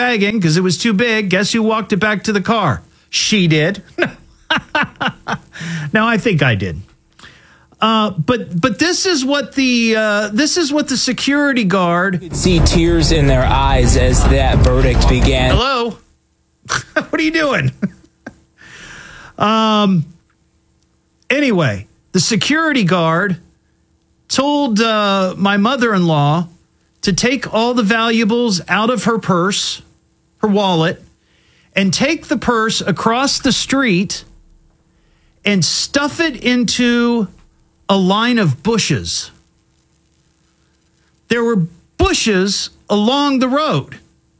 wagon because it was too big. Guess who walked it back to the car? She did. No, I think I did. But this is what the security guard. You could see tears in their eyes as that verdict began. Hello? What are you doing? Anyway, the security guard told my mother-in-law to take all the valuables out of her purse, her wallet, and take the purse across the street and stuff it into a line of bushes. There were bushes along the road.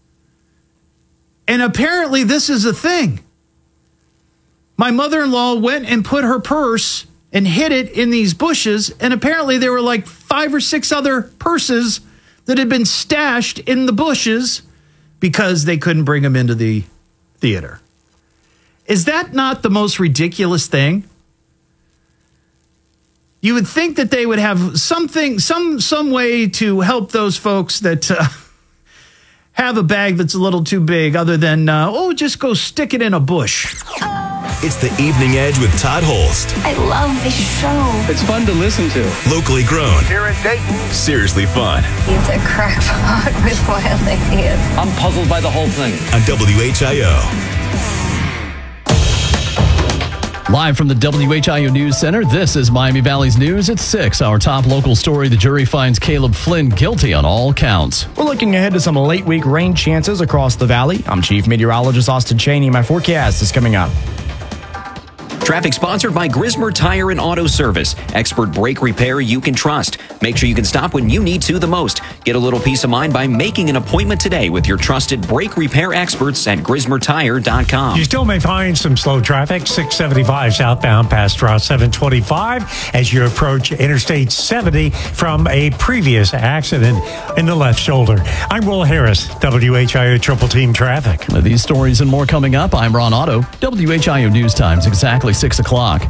And apparently this is a thing. My mother-in-law went and put her purse and hid it in these bushes, and apparently there were like 5 or 6 other purses that had been stashed in the bushes because they couldn't bring them into the theater. Is that not the most ridiculous thing? You would think that they would have something, some way to help those folks that have a bag that's a little too big, other than just go stick it in a bush. It's the Evening Edge with Todd Holst. I love this show. It's fun to listen to. Locally grown. Here in Dayton. Seriously fun. He's a crackpot with wild ideas. I'm puzzled by the whole thing. On WHIO. Live from the WHIO News Center, this is Miami Valley's News at 6. Our top local story, the jury finds Caleb Flynn guilty on all counts. We're looking ahead to some late week rain chances across the valley. I'm Chief Meteorologist Austin Cheney. My forecast is coming up. Traffic sponsored by Grismer Tire and Auto Service. Expert brake repair you can trust. Make sure you can stop when you need to the most. Get a little peace of mind by making an appointment today with your trusted brake repair experts at GrismerTire.com. You still may find some slow traffic, 675 southbound past Route 725 as you approach Interstate 70 from a previous accident in the left shoulder. I'm Will Harris, WHIO Triple Team Traffic. These stories and more coming up. I'm Ron Otto, WHIO News Times, exactly 6 o'clock.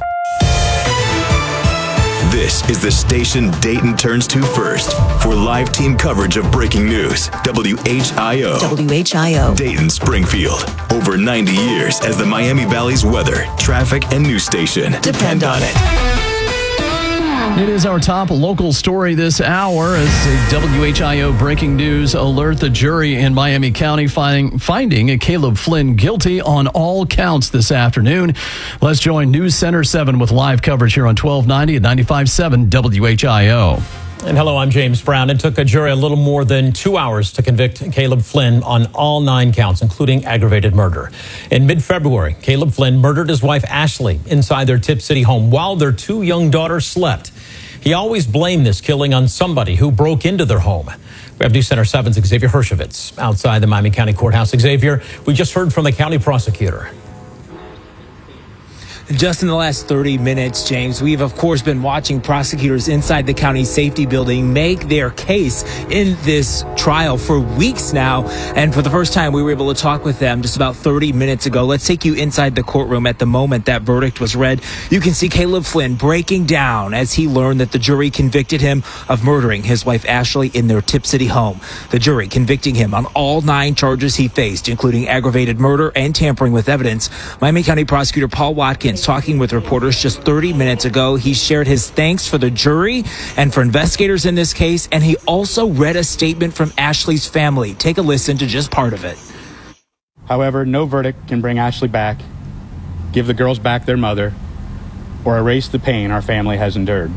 This is the station Dayton turns to first for live team coverage of breaking news. WHIO. WHIO. Dayton Springfield. Over 90 years as the Miami Valley's weather, traffic, and news station. Depend on it. It is our top local story this hour as a WHIO breaking news alert. The jury in Miami County finding Caleb Flynn guilty on all counts this afternoon. Let's join News Center 7 with live coverage here on 1290 at 95.7 WHIO. And hello, I'm James Brown. It took a jury a little more than 2 hours to convict Caleb Flynn on all 9 counts, including aggravated murder. In mid-February, Caleb Flynn murdered his wife, Ashley, inside their Tip City home while their 2 young daughters slept. He always blamed this killing on somebody who broke into their home. We have News Center 7's Xavier Hershevitz outside the Miami County Courthouse. Xavier, we just heard from the county prosecutor. Just in the last 30 minutes, James, we've, of course, been watching prosecutors inside the county safety building make their case in this trial for weeks now. And for the first time, we were able to talk with them just about 30 minutes ago. Let's take you inside the courtroom at the moment that verdict was read. You can see Caleb Flynn breaking down as he learned that the jury convicted him of murdering his wife, Ashley, in their Tip City home. The jury convicting him on all 9 charges he faced, including aggravated murder and tampering with evidence. Miami County Prosecutor Paul Watkins talking with reporters just 30 minutes ago. He shared his thanks for the jury and for investigators in this case, and he also read a statement from Ashley's family. Take a listen to just part of it. However, no verdict can bring Ashley back, give the girls back their mother, or erase the pain our family has endured.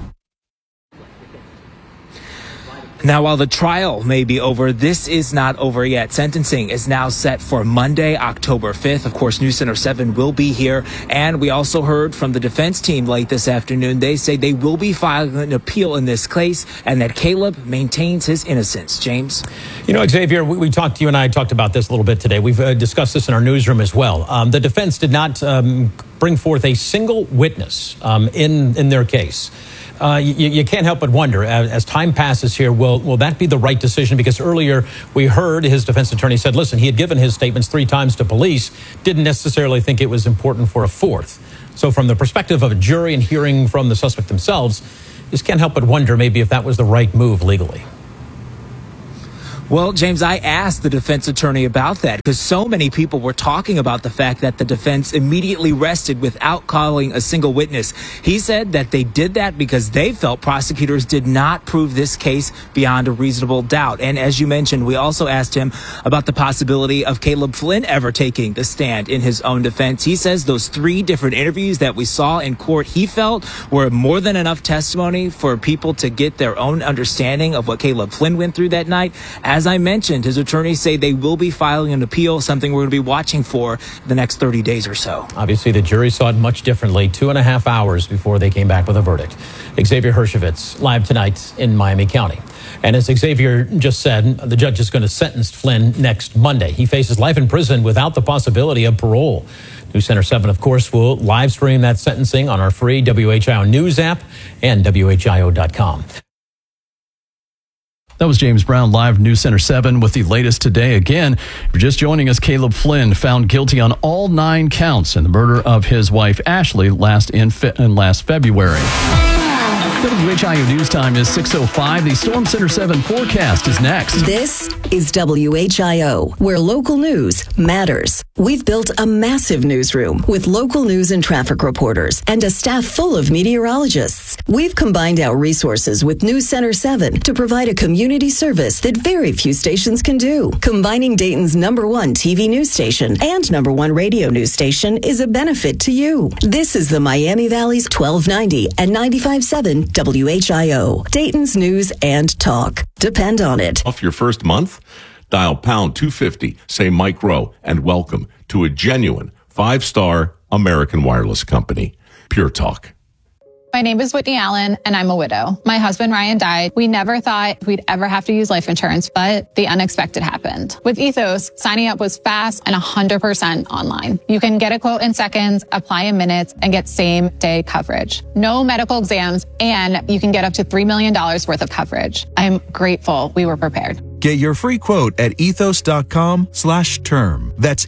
Now, while the trial may be over, this is not over yet. Sentencing is now set for Monday, October 5th. Of course, News Center 7 will be here. And we also heard from the defense team late this afternoon. They say they will be filing an appeal in this case and that Caleb maintains his innocence. James? You know, Xavier, you and I talked about this a little bit today. We've discussed this in our newsroom as well. The defense did not bring forth a single witness in their case. You can't help but wonder, as time passes here, will that be the right decision? Because earlier we heard his defense attorney said, listen, he had given his statements 3 times to police, didn't necessarily think it was important for a 4th. So from the perspective of a jury and hearing from the suspect themselves, just can't help but wonder maybe if that was the right move legally. Well, James, I asked the defense attorney about that because so many people were talking about the fact that the defense immediately rested without calling a single witness. He said that they did that because they felt prosecutors did not prove this case beyond a reasonable doubt. And as you mentioned, we also asked him about the possibility of Caleb Flynn ever taking the stand in his own defense. He says those 3 different interviews that we saw in court, he felt were more than enough testimony for people to get their own understanding of what Caleb Flynn went through that night. As I mentioned, his attorneys say they will be filing an appeal, something we're going to be watching for the next 30 days or so. Obviously, the jury saw it much differently 2.5 hours before they came back with a verdict. Xavier Hershevitz, live tonight in Miami County. And as Xavier just said, the judge is going to sentence Flynn next Monday. He faces life in prison without the possibility of parole. News Center 7, of course, will live stream that sentencing on our free WHIO News app and WHIO.com. That was James Brown, live News Center 7 with the latest today. Again, if you're just joining us, Caleb Flynn found guilty on all 9 counts in the murder of his wife, Ashley, last February. WHIO News Time is 6:05. The Storm Center 7 forecast is next. This is WHIO, where local news matters. We've built a massive newsroom with local news and traffic reporters and a staff full of meteorologists. We've combined our resources with News Center 7 to provide a community service that very few stations can do. Combining Dayton's #1 TV news station and #1 radio news station is a benefit to you. This is the Miami Valley's 1290 and 95.7 WHIO, Dayton's news and talk. Depend on it. Off your first month? Dial pound 250, say Mike Rowe, and welcome to a genuine 5-star American wireless company. Pure Talk. My name is Whitney Allen, and I'm a widow. My husband, Ryan, died. We never thought we'd ever have to use life insurance, but the unexpected happened. With Ethos, signing up was fast and 100% online. You can get a quote in seconds, apply in minutes, and get same-day coverage. No medical exams, and you can get up to $3 million worth of coverage. I'm grateful we were prepared. Get your free quote at ethos.com/term. That's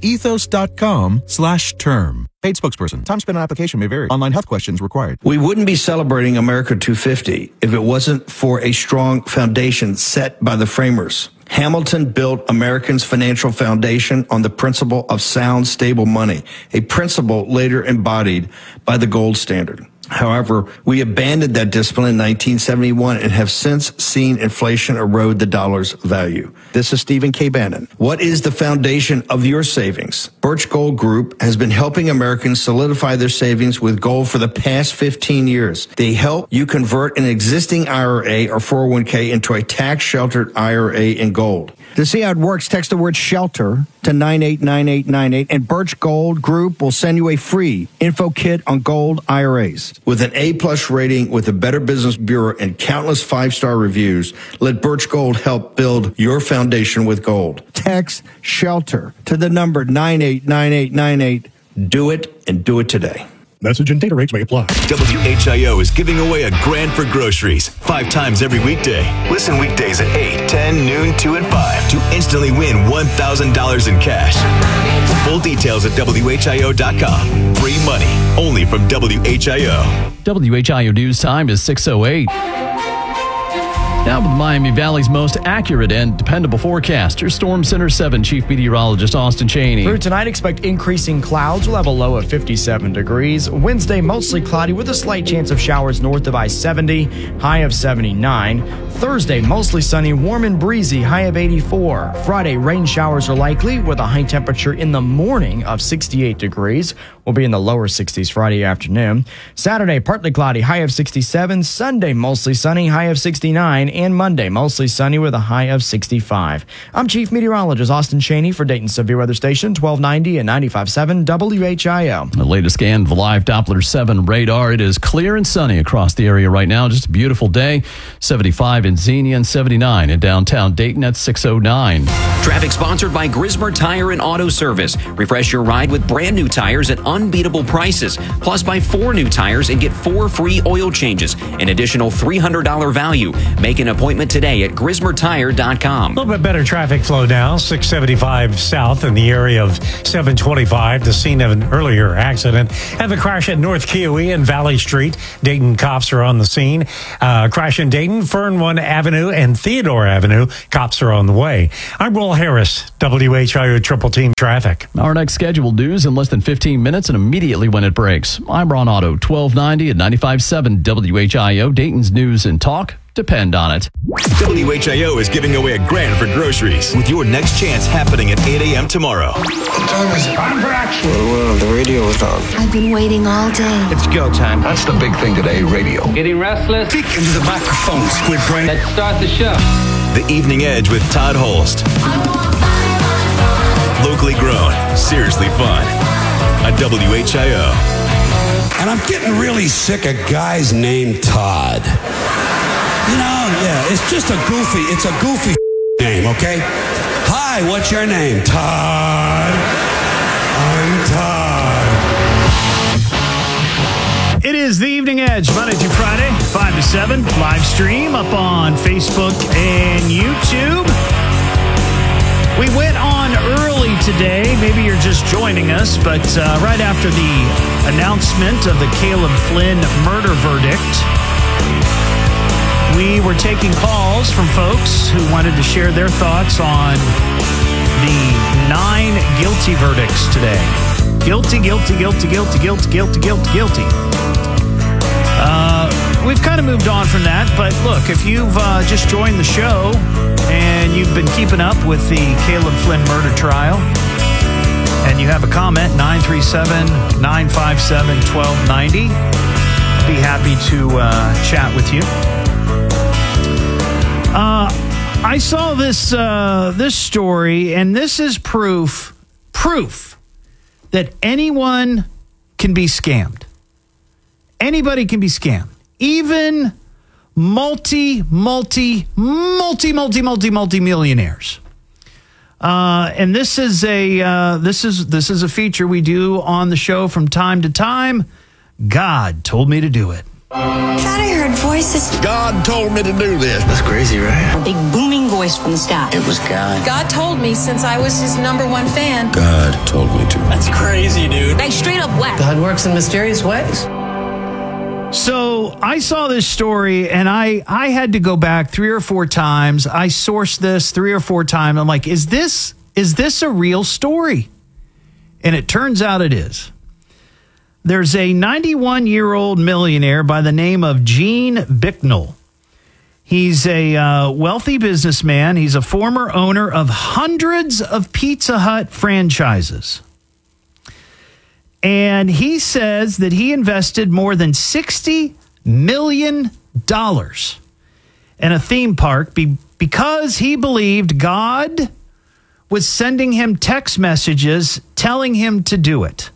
ethos.com/term. Paid spokesperson. Time spent on application may vary. Online health questions required. We wouldn't be celebrating America 250 if it wasn't for a strong foundation set by the framers. Hamilton built Americans' financial foundation on the principle of sound, stable money, a principle later embodied by the gold standard. However, we abandoned that discipline in 1971 and have since seen inflation erode the dollar's value. This is Stephen K. Bannon. What is the foundation of your savings? Birch Gold Group has been helping Americans solidify their savings with gold for the past 15 years. They help you convert an existing IRA or 401k into a tax-sheltered IRA in gold. To see how it works, text the word SHELTER to 989898, and Birch Gold Group will send you a free info kit on gold IRAs. With an A-plus rating with the Better Business Bureau and countless 5-star reviews, let Birch Gold help build your foundation with gold. Text SHELTER to the number 989898. Do it, and do it today. Message and data rates may apply. WHIO is giving away a grand for groceries 5 times every weekday. Listen weekdays at 8, 10, noon, 2, and 5 to instantly win $1,000 in cash. Full details at WHIO.com. Free money only from WHIO. WHIO News Time is 6:08. Now with Miami Valley's most accurate and dependable forecaster, Storm Center 7 Chief Meteorologist Austin Chaney. Through tonight, expect increasing clouds. We'll have a low of 57 degrees. Wednesday, mostly cloudy with a slight chance of showers north of I-70, high of 79. Thursday, mostly sunny, warm and breezy, high of 84. Friday, rain showers are likely with a high temperature in the morning of 68 degrees. We'll be in the lower 60s Friday afternoon. Saturday, partly cloudy, high of 67. Sunday, mostly sunny, high of 69. And Monday, mostly sunny with a high of 65. I'm Chief Meteorologist Austin Chaney for Dayton Severe Weather Station, 1290 and 95.7 WHIO. The latest scan of the live Doppler 7 radar. It is clear and sunny across the area right now. Just a beautiful day. 75 in Xenia and 79 in downtown Dayton at 6:09. Traffic sponsored by Grismer Tire and Auto Service. Refresh your ride with brand new tires at unbeatable prices. Plus, buy 4 new tires and get 4 free oil changes, an additional $300 value. Make an appointment today at GrismerTire.com. A little bit better traffic flow now, 675 south in the area of 725, the scene of an earlier accident. Have a crash at North Kiowee and Valley Street. Dayton cops are on the scene. Crash in Dayton, Fernwood Avenue and Theodore Avenue. Cops are on the way. I'm Will Harris, WHIO Triple Team Traffic. Our next scheduled news in less than 15 minutes and immediately when it breaks. I'm Ron Otto, 1290 at 95.7 WHIO, Dayton's News and Talk. Depend on it. WHIO is giving away $1,000 for groceries with your next chance happening at 8 a.m. tomorrow. What time is it? Time for action. Well, the radio is on. I've been waiting all day. It's go time. That's the big thing today, radio. Getting restless? Speak into the microphone, Squid Brain. Let's start the show. The Evening Edge with Todd Holst. Locally grown, seriously fun. At WHIO. And I'm getting really sick of guys named Todd. You know, yeah, it's just a goofy name, okay? Hi, what's your name? Todd. I'm Todd. It is the Evening Edge, Monday through Friday, 5 to 7, live stream up on Facebook and YouTube. We went on early today. Maybe you're just joining us, but right after the announcement of the Caleb Flynn murder verdict, we were taking calls from folks who wanted to share their thoughts on the 9 guilty verdicts today. Guilty, guilty, guilty, guilty, guilty, guilty, guilty, guilty. We've kind of moved on from that, but look, if you've just joined the show and you've been keeping up with the Caleb Flynn murder trial, and you have a comment, 937-957-1290, be happy to chat with you. I saw this story, and this is proof that anyone can be scammed. Anybody can be scammed. Even multi-millionaires. And this is a feature we do on the show from time to time. God told me to do it. I thought I heard voices. God told me to do this. That's crazy, right? A big booming voice from the sky. It was God. God told me since I was his #1 fan. God told me to. That's crazy, dude. Like straight up whack. God works in mysterious ways. So I saw this story and I had to go back 3 or 4 times. I sourced this 3 or 4 times. I'm like, is this a real story? And it turns out it is. There's a 91-year-old millionaire by the name of Gene Bicknell. He's a wealthy businessman. He's a former owner of hundreds of Pizza Hut franchises. And he says that he invested more than $60 million in a theme park because he believed God was sending him text messages telling him to do it.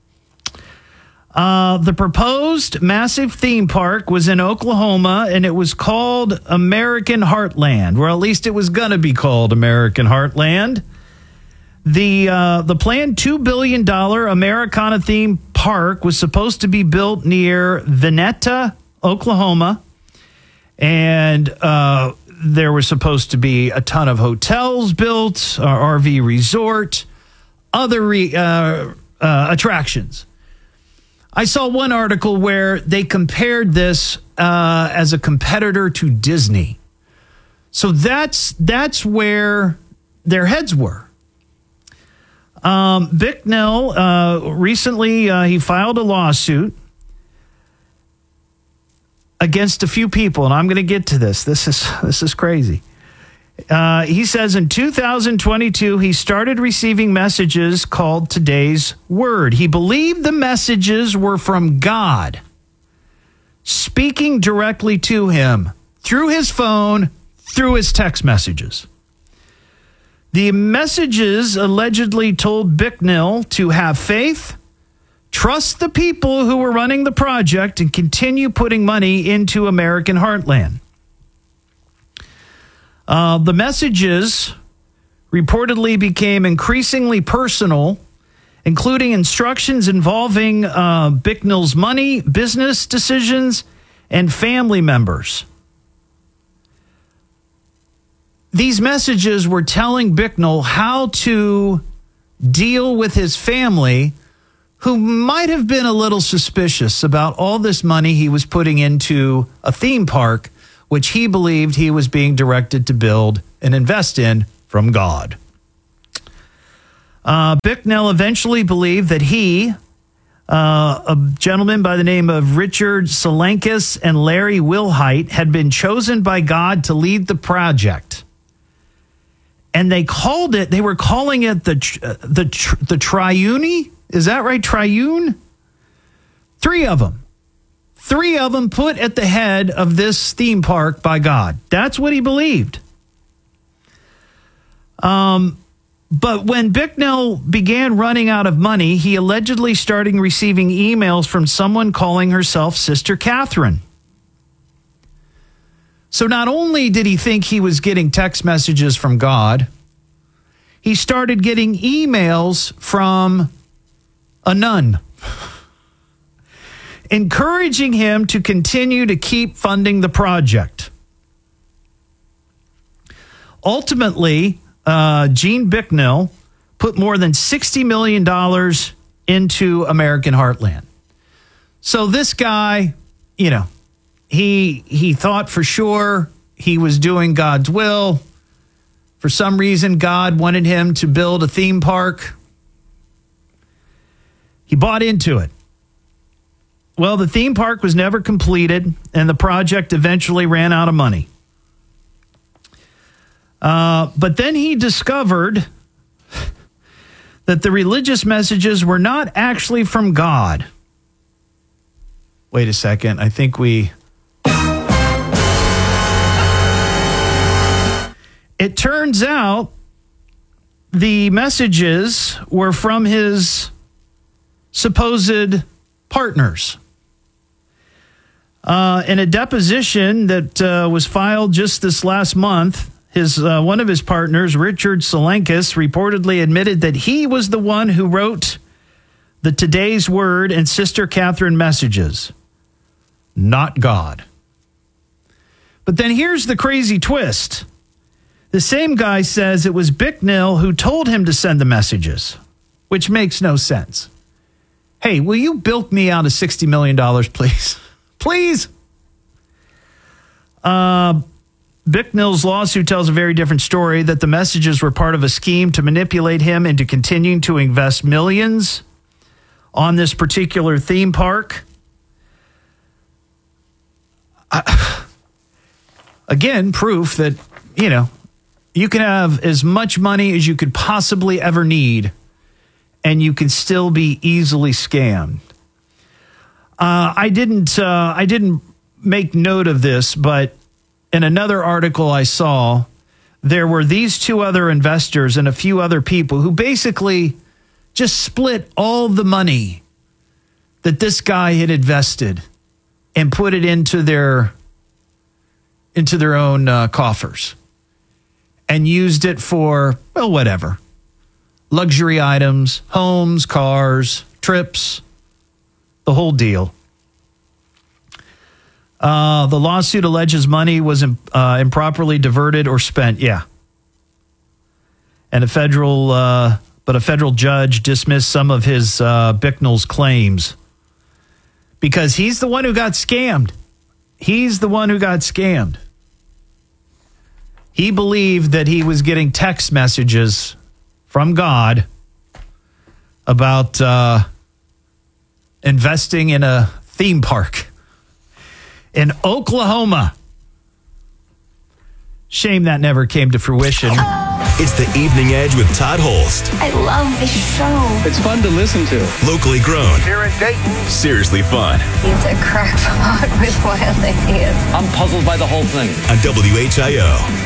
The proposed massive theme park was in Oklahoma, and it was called American Heartland, or at least it was going to be called American Heartland. The planned $2 billion Americana theme park was supposed to be built near Vineta, Oklahoma, and there was supposed to be a ton of hotels built, RV resort, other attractions. I saw one article where they compared this as a competitor to Disney. So that's where their heads were. Bicknell recently he filed a lawsuit against a few people, and I'm going to get to this. This is crazy. He says in 2022, he started receiving messages called Today's Word. He believed the messages were from God, speaking directly to him through his phone, through his text messages. The messages allegedly told Bicknell to have faith, trust the people who were running the project, and continue putting money into American Heartland. The messages reportedly became increasingly personal including instructions involving Bicknell's money, business decisions, and family members. These messages were telling Bicknell how to deal with his family, who might have been a little suspicious about all this money he was putting into a theme park, which he believed he was being directed to build and invest in from God. Bicknell eventually believed that he, a gentleman by the name of Richard Solankis and Larry Wilhite, had been chosen by God to lead the project. And they were calling it the Triune. Is that right? Triune? Three of them put at the head of this theme park by God. That's what he believed. But when Bicknell began running out of money, he allegedly started receiving emails from someone calling herself Sister Catherine. So not only did he think he was getting text messages from God, he started getting emails from a nun, encouraging him to continue to keep funding the project. Ultimately, Gene Bicknell put more than $60 million into American Heartland. So this guy, he thought for sure he was doing God's will. For some reason, God wanted him to build a theme park. He bought into it. Well, the theme park was never completed, and the project eventually ran out of money. But then he discovered that the religious messages were not actually from God. Wait a second. I think it turns out the messages were from his supposed partners. In a deposition that was filed just this last month, one of his partners, Richard Solankis, reportedly admitted that he was the one who wrote the Today's Word and Sister Catherine messages, not God. But then here's the crazy twist. The same guy says it was Bicknell who told him to send the messages, which makes no sense. Hey, will you bilk me out of $60 million, please? Please? Bicknell's lawsuit tells a very different story, that the messages were part of a scheme to manipulate him into continuing to invest millions on this particular theme park. Again, proof that, you can have as much money as you could possibly ever need, and you can still be easily scammed. I didn't make note of this, but in another article I saw, there were these two other investors and a few other people who basically just split all the money that this guy had invested and put it into their own coffers and used it for, well, whatever. Luxury items, homes, cars, trips, the whole deal. The lawsuit alleges money was improperly diverted or spent. Yeah. And a federal judge dismissed some of his Bicknell's claims because he's the one who got scammed. He believed that he was getting text messages from God about investing in a theme park in Oklahoma. Shame that never came to fruition. It's the Evening Edge with Todd Holst. I love this show. It's fun to listen to. Locally grown. Here in Dayton. Seriously fun. He's a crackpot with wild ideas. I'm puzzled by the whole thing. On WHIO.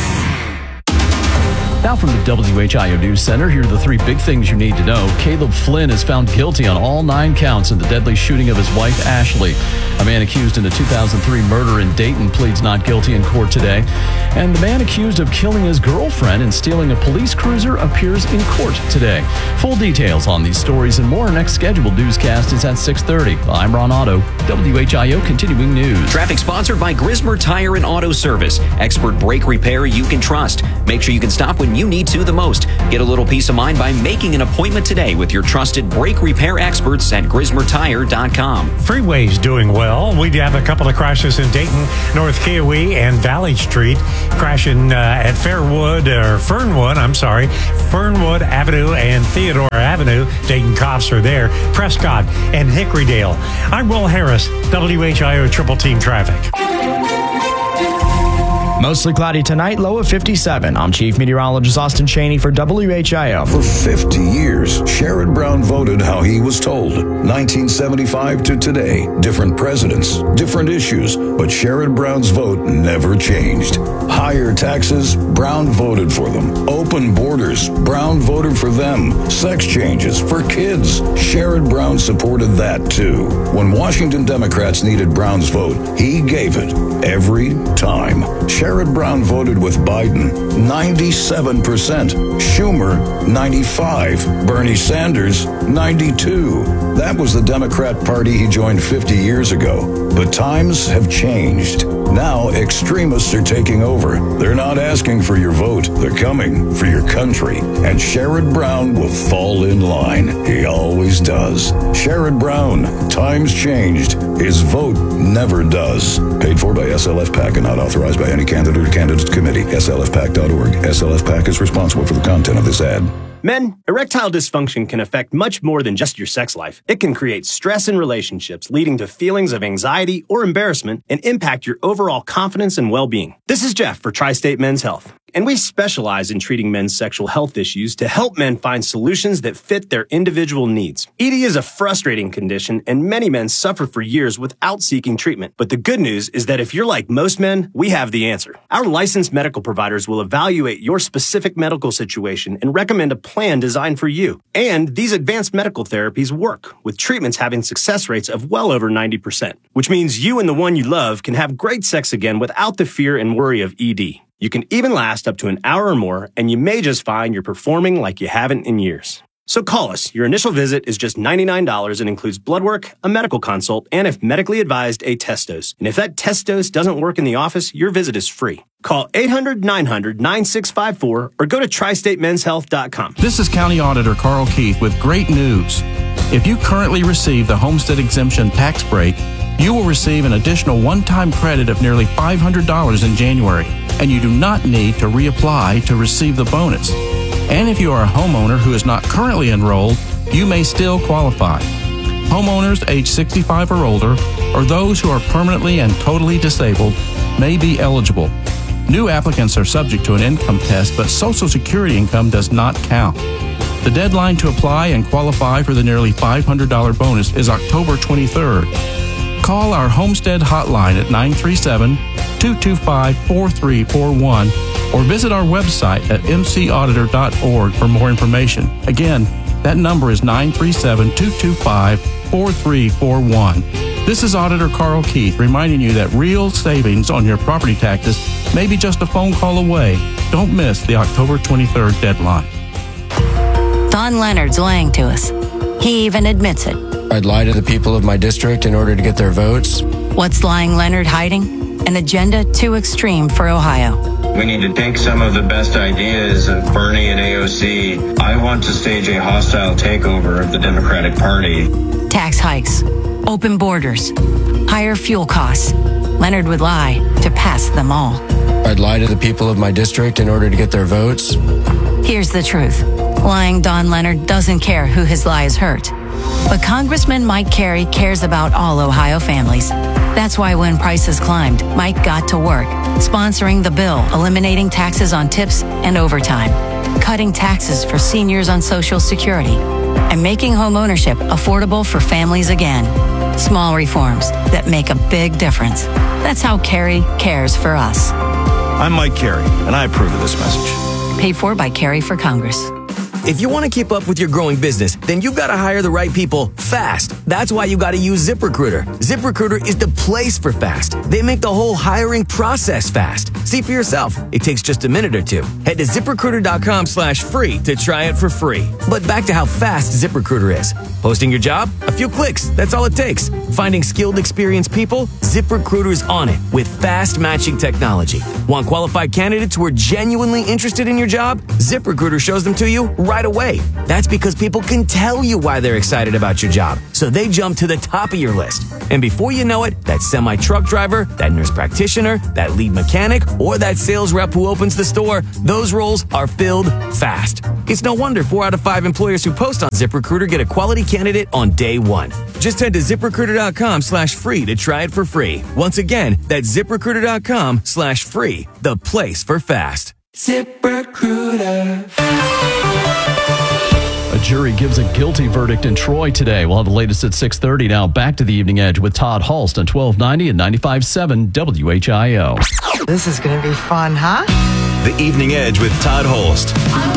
Now from the WHIO News Center, here are the three big things you need to know. Caleb Flynn is found guilty on all 9 counts in the deadly shooting of his wife, Ashley. A man accused in a 2003 murder in Dayton pleads not guilty in court today. And the man accused of killing his girlfriend and stealing a police cruiser appears in court today. Full details on these stories and more. Next scheduled newscast is at 6:30. I'm Ron Otto, WHIO Continuing News. Traffic sponsored by Grismer Tire and Auto Service. Expert brake repair you can trust. Make sure you can stop when you need to the most. Get a little peace of mind by making an appointment today with your trusted brake repair experts at GrismerTire.com. Freeway's doing well. We have a couple of crashes in Dayton, North Kiowee, and Valley Street. Crashing at Fernwood Avenue and Theodore Avenue. Dayton cops are there. Prescott and Hickorydale. I'm Will Harris, WHIO Triple Team Traffic. Mostly cloudy tonight, low of 57. I'm Chief Meteorologist Austin Cheney for WHIO. For 50 years, Sherrod Brown voted how he was told. 1975 to today, different presidents, different issues, but Sherrod Brown's vote never changed. Higher taxes, Brown voted for them. Open borders, Brown voted for them. Sex changes for kids, Sherrod Brown supported that too. When Washington Democrats needed Brown's vote, he gave it every time. Sherrod Brown voted with Biden, 97%. Schumer, 95%. Bernie Sanders, 92%. That was the Democrat Party he joined 50 years ago. But times have changed. Now extremists are taking over. They're not asking for your vote. They're coming for your country. And Sherrod Brown will fall in line. He always does. Sherrod Brown, times changed. His vote never does. Paid for by SLF PAC and not authorized by any candidate or candidates committee. SLFPAC.org. SLF PAC is responsible for the content of this ad. Men, erectile dysfunction can affect much more than just your sex life. It can create stress in relationships, leading to feelings of anxiety or embarrassment, and impact your overall confidence and well-being. This is Jeff for Tri-State Men's Health, and we specialize in treating men's sexual health issues to help men find solutions that fit their individual needs. ED is a frustrating condition, and many men suffer for years without seeking treatment. But the good news is that if you're like most men, we have the answer. Our licensed medical providers will evaluate your specific medical situation and recommend a plan designed for you. And these advanced medical therapies work, with treatments having success rates of well over 90%, which means you and the one you love can have great sex again without the fear and worry of ED. You can even last up to an hour or more, and you may just find you're performing like you haven't in years. So call us. Your initial visit is just $99 and includes blood work, a medical consult, and if medically advised, a test dose. And if that test dose doesn't work in the office, your visit is free. Call 800-900-9654 or go to tristatemenshealth.com. This is County Auditor Carl Keith with great news. If you currently receive the Homestead Exemption tax break, you will receive an additional one-time credit of nearly $500 in January, and you do not need to reapply to receive the bonus. And if you are a homeowner who is not currently enrolled, you may still qualify. Homeowners age 65 or older, or those who are permanently and totally disabled, may be eligible. New applicants are subject to an income test, but Social Security income does not count. The deadline to apply and qualify for the nearly $500 bonus is October 23rd. Call our Homestead hotline at 937-225-4341 or visit our website at mcauditor.org for more information. Again, that number is 937-225-4341. This is Auditor Carl Keith reminding you that real savings on your property taxes may be just a phone call away. Don't miss the October 23rd deadline. Don Leonard's lying to us. He even admits it. I'd lie to the people of my district in order to get their votes. What's lying Leonard hiding? An agenda too extreme for Ohio. We need to take some of the best ideas of Bernie and AOC. I want to stage a hostile takeover of the Democratic Party. Tax hikes, open borders, higher fuel costs. Leonard would lie to pass them all. I'd lie to the people of my district in order to get their votes. Here's the truth. Lying Don Leonard doesn't care who his lies hurt. But Congressman Mike Carey cares about all Ohio families. That's why when prices climbed, Mike got to work, sponsoring the bill eliminating taxes on tips and overtime, cutting taxes for seniors on Social Security, and making home ownership affordable for families again. Small reforms that make a big difference. That's how Carey cares for us. I'm Mike Carey, and I approve of this message. Paid for by Carey for Congress. If you want to keep up with your growing business, then you've got to hire the right people fast. That's why you got to use ZipRecruiter. ZipRecruiter is the place for fast. They make the whole hiring process fast. See for yourself. It takes just a minute or two. Head to ZipRecruiter.com/free to try it for free. But back to how fast ZipRecruiter is. Posting your job? A few clicks. That's all it takes. Finding skilled, experienced people? ZipRecruiter's on it with fast matching technology. Want qualified candidates who are genuinely interested in your job? ZipRecruiter shows them to you right away. That's because people can tell you why they're excited about your job, so they jump to the top of your list. And before you know it, that semi-truck driver, that nurse practitioner, that lead mechanic, or that sales rep who opens the store, those roles are filled fast. It's no wonder 4 out of 5 employers who post on ZipRecruiter get a quality candidate on day one. Just head to ZipRecruiter.com/free to try it for free. Once again, that's ZipRecruiter.com/free, the place for fast. ZipRecruiter. A jury gives a guilty verdict in Troy today. We'll have the latest at 6:30. Now back to the Evening Edge with Todd Hulst on 1290 and 95.7 WHIO. This is going to be fun, huh? The Evening Edge with Todd Hulst.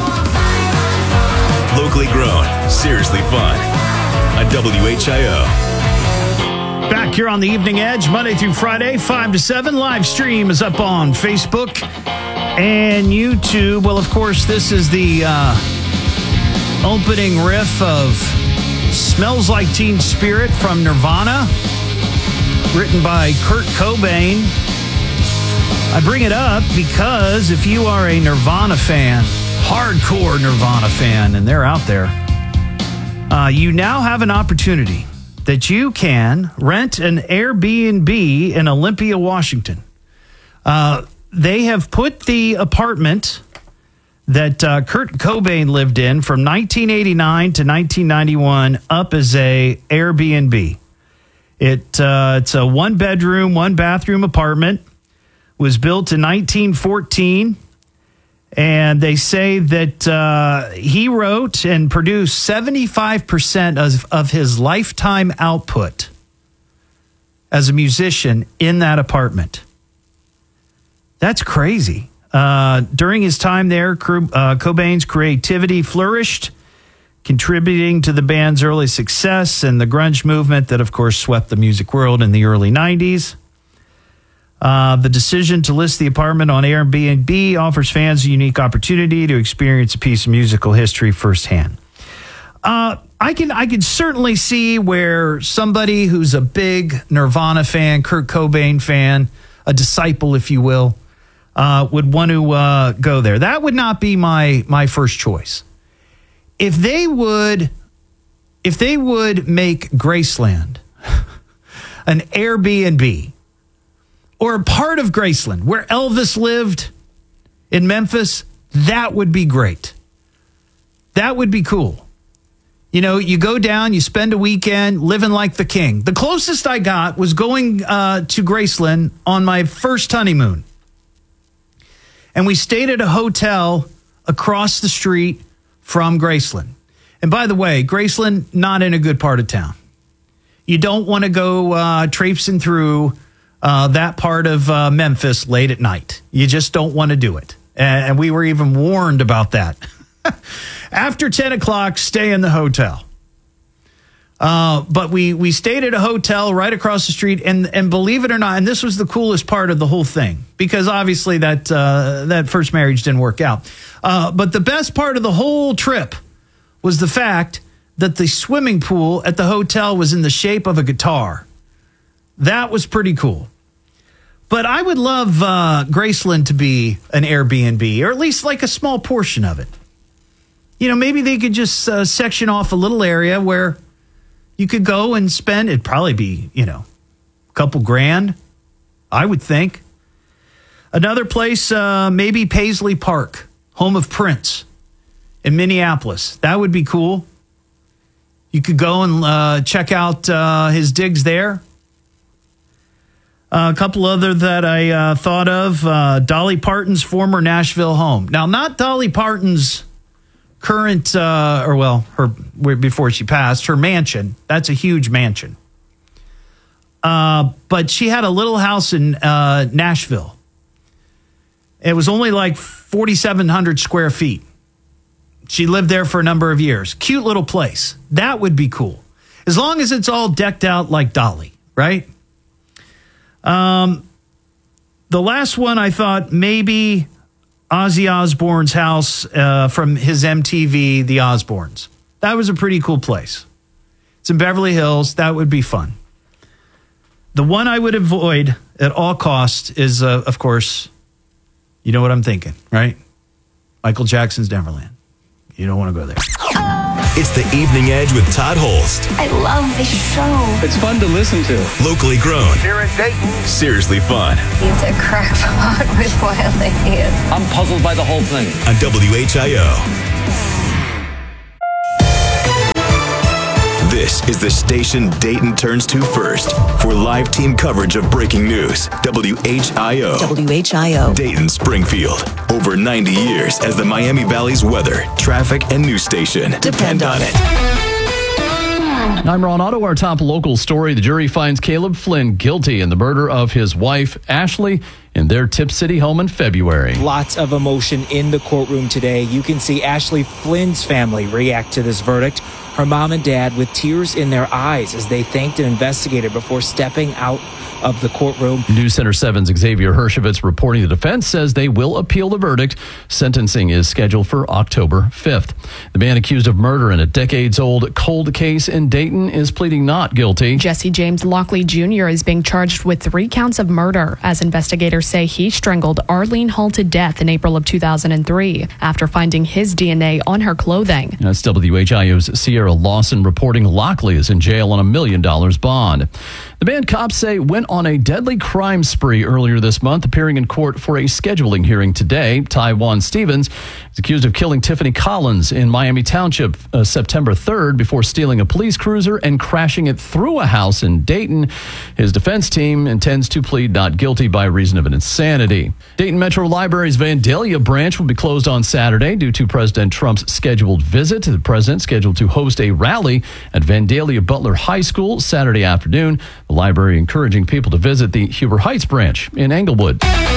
Locally grown, seriously fun. On WHIO. Back here on the Evening Edge, Monday through Friday, 5 to 7. Live stream is up on Facebook and YouTube. Well, of course, this is the opening riff of Smells Like Teen Spirit from Nirvana, written by Kurt Cobain. I bring it up because if you are a Nirvana fan, hardcore Nirvana fan, and they're out there, you now have an opportunity that you can rent an Airbnb in Olympia, Washington. They have put the apartment that Kurt Cobain lived in from 1989 to 1991 up as a Airbnb. It's a 1-bedroom, 1-bathroom apartment. Was built in 1914. And they say that he wrote and produced 75% of his lifetime output as a musician in that apartment. That's crazy. During his time there, Cobain's creativity flourished, contributing to the band's early success and the grunge movement that, of course, swept the music world in the early 90s. The decision to list the apartment on Airbnb offers fans a unique opportunity to experience a piece of musical history firsthand. I can certainly see where somebody who's a big Nirvana fan, Kurt Cobain fan, a disciple, if you will, would want to go there. That would not be my first choice. If they would make Graceland an Airbnb, or a part of Graceland, where Elvis lived in Memphis, that would be great. That would be cool. You know, you go down, you spend a weekend living like the king. The closest I got was going to Graceland on my first honeymoon. And we stayed at a hotel across the street from Graceland. And by the way, Graceland, not in a good part of town. You don't want to go traipsing through that part of Memphis late at night. You just don't want to do it. And we were even warned about that. After 10 o'clock, stay in the hotel. But we stayed at a hotel right across the street. And believe it or not, and this was the coolest part of the whole thing, because obviously that first marriage didn't work out. But the best part of the whole trip was the fact that the swimming pool at the hotel was in the shape of a guitar. That was pretty cool. But I would love Graceland to be an Airbnb, or at least like a small portion of it. You know, maybe they could just section off a little area where you could go and spend, it'd probably be, a couple grand, I would think. Another place, maybe Paisley Park, home of Prince in Minneapolis. That would be cool. You could go and check out his digs there. A couple other that I thought of, Dolly Parton's former Nashville home. Now, not Dolly Parton's current, before she passed, her mansion. That's a huge mansion. But she had a little house in Nashville. It was only like 4,700 square feet. She lived there for a number of years. Cute little place. That would be cool. As long as it's all decked out like Dolly, right? The last one I thought maybe Ozzy Osbourne's house from his MTV, The Osbournes. That was a pretty cool place. It's in Beverly Hills. That would be fun. The one I would avoid at all costs is, of course, you know what I'm thinking, right? Michael Jackson's Neverland. You don't want to go there. It's the Evening Edge with Todd Holst. I love this show. It's fun to listen to. Locally grown. Here in Dayton. Seriously fun. He's a crackpot with wild ideas. I'm puzzled by the whole thing. On WHIO. This is the station Dayton turns to first for live team coverage of breaking news. WHIO. WHIO. Dayton, Springfield. Over 90 years as the Miami Valley's weather, traffic, and news station. Depend on it. I'm Ron Otto. Our top local story. The jury finds Caleb Flynn guilty in the murder of his wife, Ashley, in their Tip City home in February. Lots of emotion in the courtroom today. You can see Ashley Flynn's family react to this verdict. Her mom and dad with tears in their eyes as they thanked an investigator before stepping out of the courtroom. News Center 7's Xavier Hershovitz reporting the defense says they will appeal the verdict. Sentencing is scheduled for October 5th. The man accused of murder in a decades-old cold case in Dayton is pleading not guilty. Jesse James Lockley Jr. is being charged with 3 counts of murder as investigators say he strangled Arlene Hall to death in April of 2003 after finding his DNA on her clothing. That's WHIO's Sierra Lawson reporting Lockley is in jail on $1 million bond. The man cops say went on a deadly crime spree earlier this month, appearing in court for a scheduling hearing today. Tywan Stevens is accused of killing Tiffany Collins in Miami Township September 3rd before stealing a police cruiser and crashing it through a house in Dayton. His defense team intends to plead not guilty by reason of an insanity. Dayton Metro Library's Vandalia branch will be closed on Saturday due to President Trump's scheduled visit. The president scheduled to host a rally at Vandalia Butler High School Saturday afternoon. The library encouraging people to visit the Huber Heights branch in Englewood.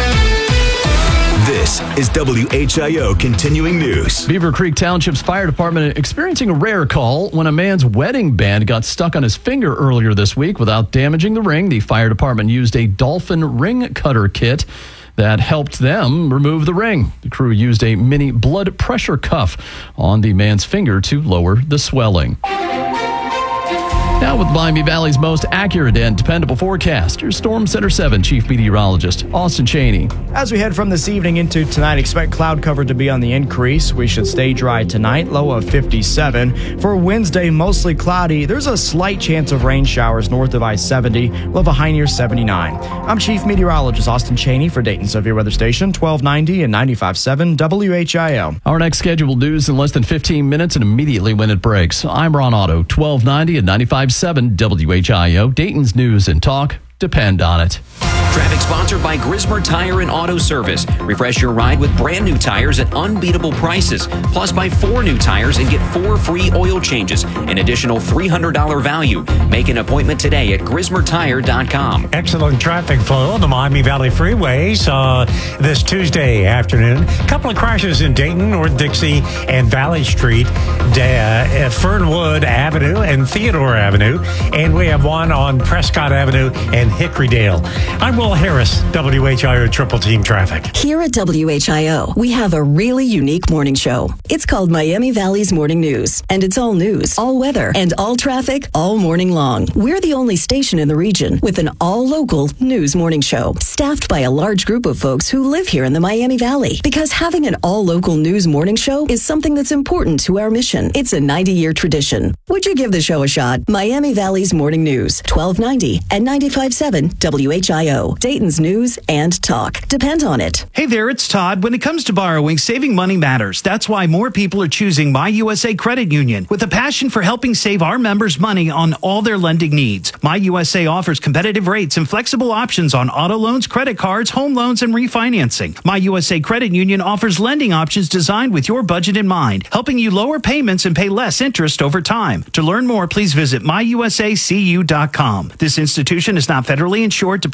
This is WHIO Continuing News. Beaver Creek Township's fire department experiencing a rare call when a man's wedding band got stuck on his finger earlier this week without damaging the ring. The fire department used a Dolphin ring cutter kit that helped them remove the ring. The crew used a mini blood pressure cuff on the man's finger to lower the swelling. Now with Miami Valley's most accurate and dependable forecast, your Storm Center 7 Chief Meteorologist, Austin Cheney. As we head from this evening into tonight, expect cloud cover to be on the increase. We should stay dry tonight, low of 57. For Wednesday, mostly cloudy. There's a slight chance of rain showers north of I-70. We'll have a high near 79. I'm Chief Meteorologist Austin Cheney for Dayton Severe Weather Station, 1290 and 95.7 WHIO. Our next scheduled news in less than 15 minutes and immediately when it breaks. I'm Ron Otto, 1290 and 95.7 WHIO. Dayton's news and talk depend on it. Traffic sponsored by Grismer Tire and Auto Service. Refresh your ride with brand new tires at unbeatable prices. Plus, buy 4 new tires and get 4 free oil changes. An additional $300 value. Make an appointment today at GrismerTire.com. Excellent traffic flow on the Miami Valley freeways this Tuesday afternoon. A couple of crashes in Dayton, North Dixie and Valley Street, Fernwood Avenue and Theodore Avenue. And we have one on Prescott Avenue and Hickorydale. I'm Will Harris, WHIO Triple Team Traffic. Here at WHIO, we have a really unique morning show. It's called Miami Valley's Morning News, and it's all news, all weather, and all traffic all morning long. We're the only station in the region with an all-local news morning show, staffed by a large group of folks who live here in the Miami Valley. Because having an all-local news morning show is something that's important to our mission. It's a 90-year tradition. Would you give the show a shot? Miami Valley's Morning News, 1290 and 95.7 WHIO. Dayton's news and talk. Depend on it. Hey there, it's Todd. When it comes to borrowing, saving money matters. That's why more people are choosing My USA Credit Union. With a passion for helping save our members money on all their lending needs, My USA offers competitive rates and flexible options on auto loans, credit cards, home loans, and refinancing. My USA Credit Union offers lending options designed with your budget in mind, helping you lower payments and pay less interest over time. To learn more, plees visit myusacu.com. This institution is not federally insured. Deposits are protected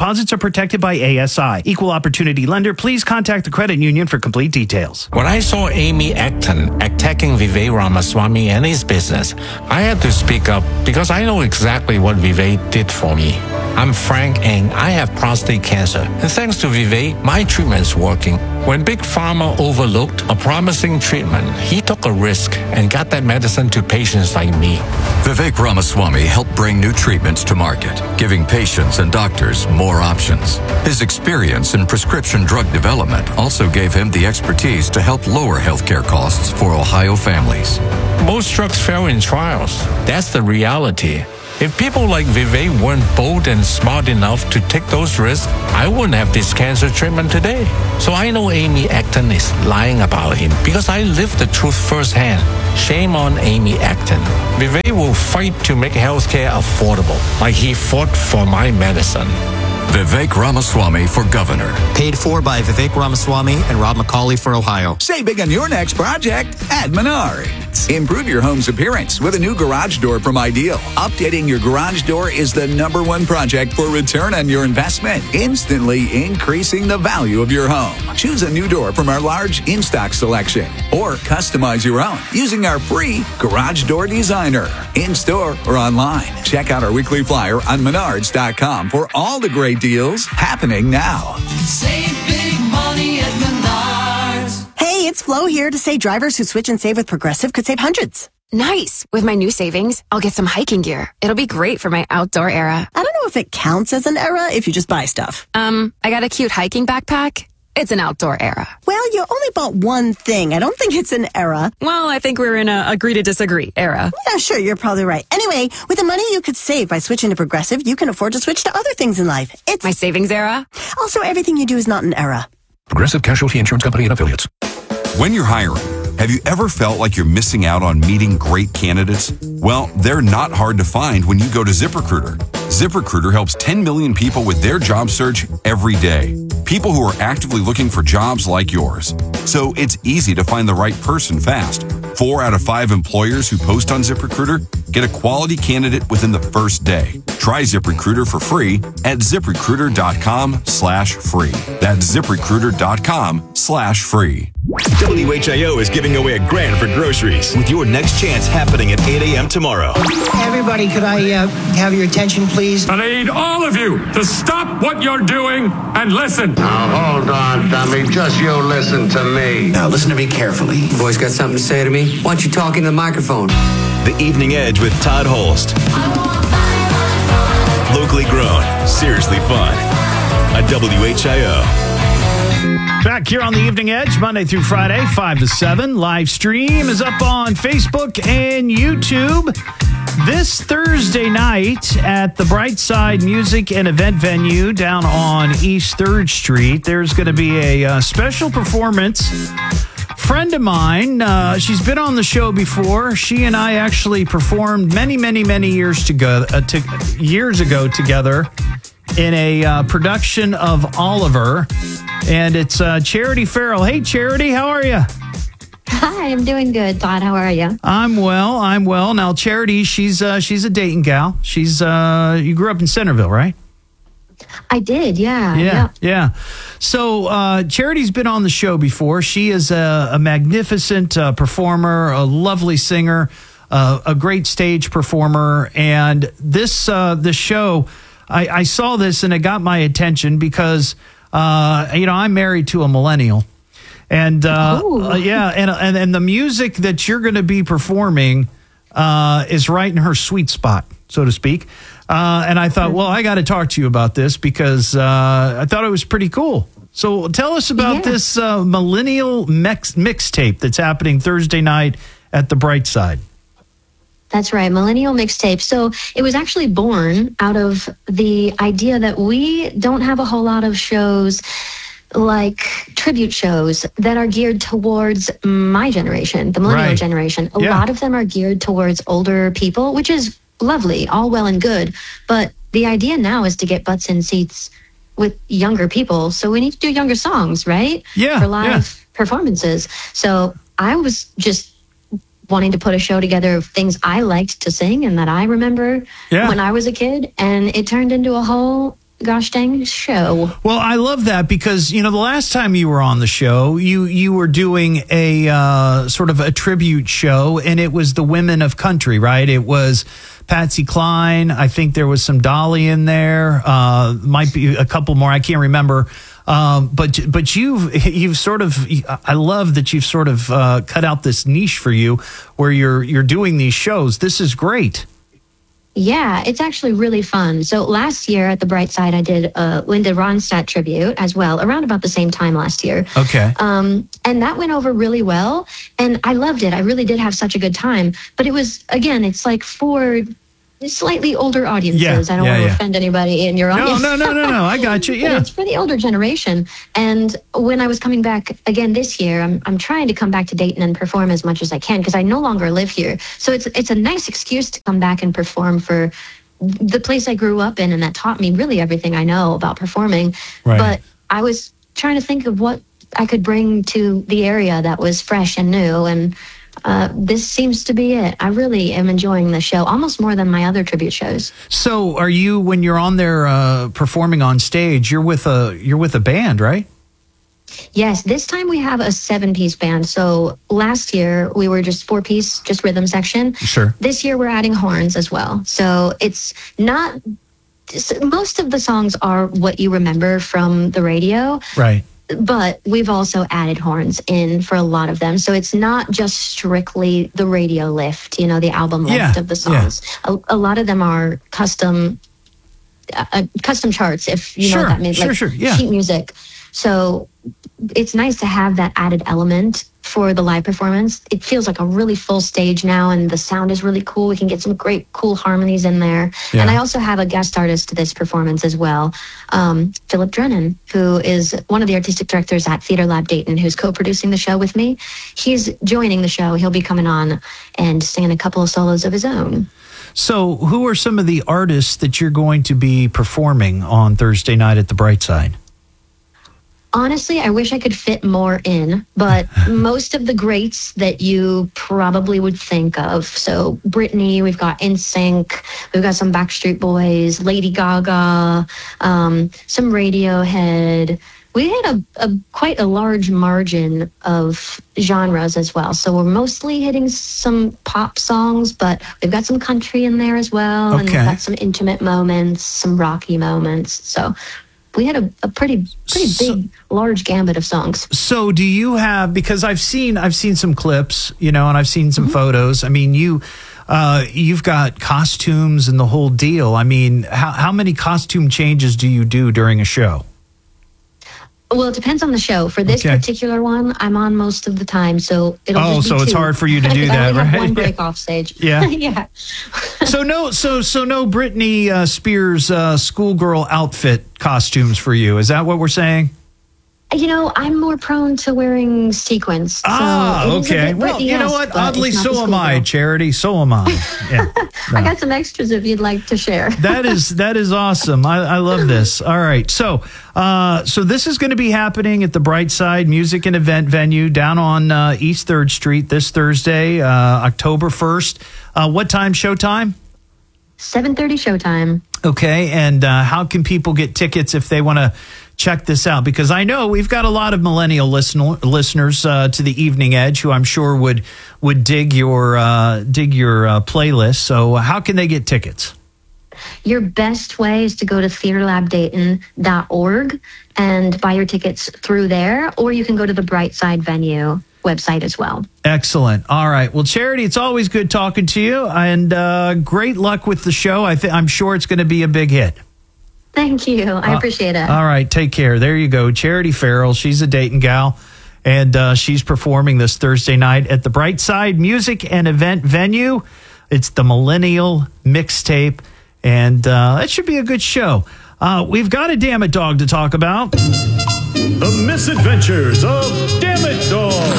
protected by ASI. Equal opportunity lender. Please contact the credit union for complete details. When I saw Amy Acton attacking Vivek Ramaswamy and his business, I had to speak up because I know exactly what Vivek did for me. I'm Frank and I have prostate cancer. And thanks to Vivek, my treatment's working. When Big Pharma overlooked a promising treatment, he took a risk and got that medicine to patients like me. Vivek Ramaswamy helped bring new treatments to market, giving patients and doctors more options. His experience in prescription drug development also gave him the expertise to help lower healthcare costs for Ohio families. Most drugs fail in trials. That's the reality. If people like Vivek weren't bold and smart enough to take those risks, I wouldn't have this cancer treatment today. So I know Amy Acton is lying about him because I lived the truth firsthand. Shame on Amy Acton. Vivek will fight to make healthcare affordable, like he fought for my medicine. Vivek Ramaswamy for governor. Paid for by Vivek Ramaswamy and Rob McCauley for Ohio. Save big on your next project at Menards. Improve your home's appearance with a new garage door from Ideal. Updating your garage door is the #1 project for return on your investment, instantly increasing the value of your home. Choose a new door from our large in-stock selection or customize your own using our free Garage Door Designer. In-store or online. Check out our weekly flyer on Menards.com for all the great deals happening now. Save big money at Menards. Hey, it's Flo here to say drivers who switch and save with Progressive could save hundreds. Nice. With my new savings, I'll get some hiking gear. It'll be great for my outdoor era. I don't know if it counts as an era if you just buy stuff. I got a cute hiking backpack. It's an outdoor era. Well, you only bought one thing. I don't think it's an era. Well, I think we're in a agree to disagree era. Yeah, sure, you're probably right. Anyway, with the money you could save by switching to Progressive, you can afford to switch to other things in life. It's my savings era. Also, everything you do is not an era. Progressive Casualty Insurance Company and Affiliates. When you're hiring, have you ever felt like you're missing out on meeting great candidates? Well, they're not hard to find when you go to ZipRecruiter. ZipRecruiter helps 10 million people with their job search every day. People who are actively looking for jobs like yours. So it's easy to find the right person fast. 4 out of 5 employers who post on ZipRecruiter get a quality candidate within the first day. Try ZipRecruiter for free at ZipRecruiter.com/free. That's ZipRecruiter.com/free. WHIO is giving away $1,000 for groceries with your next chance happening at 8 a.m. tomorrow. Everybody, could I have your attention, please? I need all of you to stop what you're doing and listen. Now, hold on, dummy. Just you listen to me. Now, listen to me carefully. Boys got something to say to me? Why don't you talk into the microphone? The Evening Edge with Todd Holst. Locally grown, seriously fun. At WHIO. Back here on the Evening Edge, Monday through Friday, 5 to 7. Live stream is up on Facebook and YouTube. This Thursday night at the Brightside Music and Event Venue down on East 3rd Street, there's going to be a special performance. Friend of mine, she's been on the show before. She and I actually performed many years ago together in a production of Oliver. And it's Charity Farrell. Hey, Charity, how are you? Hi, I'm doing good, Todd. How are you? I'm well. Now, Charity, she's a Dayton gal. She's you grew up in Centerville, right? I did, yeah. So, Charity's been on the show before. She is a magnificent performer, a lovely singer, a great stage performer. And this show, I saw this and it got my attention because I'm married to a millennial, and and the music that you're going to be performing is right in her sweet spot, so to speak. And I thought, well, I got to talk to you about this because I thought it was pretty cool. So tell us about this millennial mixtape that's happening Thursday night at the Brightside. That's right, Millennial Mixtape. So it was actually born out of the idea that we don't have a whole lot of shows like tribute shows that are geared towards my generation, the millennial generation. A lot of them are geared towards older people, which is lovely, all well and good. But the idea now is to get butts in seats with younger people. So we need to do younger songs, right? Yeah. For live performances. So I was just wanting to put a show together of things I liked to sing and that I remember when I was a kid. And it turned into a whole gosh dang show. Well, I love that because, the last time you were on the show, you were doing a sort of a tribute show, and it was the women of country, right? It was Patsy Cline. I think there was some Dolly in there. Might be a couple more. I can't remember. But you've sort of, I love that you've sort of cut out this niche for you where you're doing these shows. This is great. Yeah, it's actually really fun. So last year at the Bright Side, I did a Linda Ronstadt tribute as well, around about the same time last year. Okay. And that went over really well, and I loved it. I really did have such a good time. But it was, again, it's like for slightly older audiences. Yeah, I don't want to offend anybody in your audience. No. I got you. Yeah. But it's for the older generation. And when I was coming back again this year, I'm trying to come back to Dayton and perform as much as I can because I no longer live here. So it's a nice excuse to come back and perform for the place I grew up in and that taught me really everything I know about performing. Right. But I was trying to think of what I could bring to the area that was fresh and new, and this seems to be it. I really am enjoying the show almost more than my other tribute shows. So are you, when you're on there performing on stage, you're with a band, right? Yes, this time we have a 7-piece band. So last year we were just 4-piece, just rhythm section. Sure. This year we're adding horns as well. So it's not, most of the songs are what you remember from the radio. Right. But we've also added horns in for a lot of them. So it's not just strictly the radio lift, the album lift of the songs. Yeah. A lot of them are custom charts, if you know what that means, sheet music. So it's nice to have that added element for the live performance. It feels like a really full stage now, and the sound is really cool. We can get some great, cool harmonies in there. Yeah. And I also have a guest artist to this performance as well, Philip Drennan, who is one of the artistic directors at Theater Lab Dayton, who's co-producing the show with me. He's joining the show. He'll be coming on and singing a couple of solos of his own. So who are some of the artists that you're going to be performing on Thursday night at the Bright Side? Honestly, I wish I could fit more in, but most of the greats that you probably would think of. So Britney, we've got NSYNC, we've got some Backstreet Boys, Lady Gaga, some Radiohead. We had a quite a large margin of genres as well. So we're mostly hitting some pop songs, but we've got some country in there as well. And we've got some intimate moments, some rocky moments. So we had a pretty big, large gambit of songs. So do you have, because I've seen some clips, and I've seen some photos. I mean, you've got costumes and the whole deal. I mean, how many costume changes do you do during a show? Well, it depends on the show. For this particular one, I'm on most of the time, so it'll just be it's hard for you to do that, right? I have one break off stage. Yeah. Yeah. So no Britney Spears schoolgirl outfit costumes for you. Is that what we're saying? I'm more prone to wearing sequins. Okay. Well, you know what? Oddly, so am I, Charity. So am I. Yeah. No. I got some extras if you'd like to share. That is awesome. I love this. All right. So this is going to be happening at the Bright Side Music and Event Venue down on East 3rd Street this Thursday, October 1st. What time showtime? 7:30 showtime. Okay. And how can people get tickets if they want to check this out? Because I know we've got a lot of millennial listeners to the Evening Edge who I'm sure would dig your playlist. So how can they get tickets? Your best way is to go to theaterlabdayton.org and buy your tickets through there, or you can go to the Bright Side Venue website as well. Excellent. All right. Well, Charity, it's always good talking to you, and great luck with the show. I'm sure it's going to be a big hit. Thank you. I appreciate it. All right. Take care. There you go. Charity Farrell. She's a Dayton gal, and she's performing this Thursday night at the Bright Side Music and Event Venue. It's the Millennial Mixtape, and that should be a good show. We've got a Damn It Dog to talk about. The Misadventures of Damn It Dog.